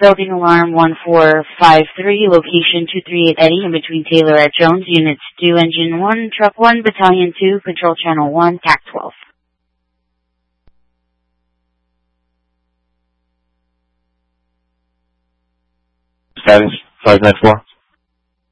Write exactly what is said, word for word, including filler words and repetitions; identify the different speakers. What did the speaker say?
Speaker 1: Building alarm one four five three, location two three eight Eddie, in between Taylor at Jones, units two, engine one, truck one, battalion two, control channel one, T A C twelve.
Speaker 2: Status five nine four.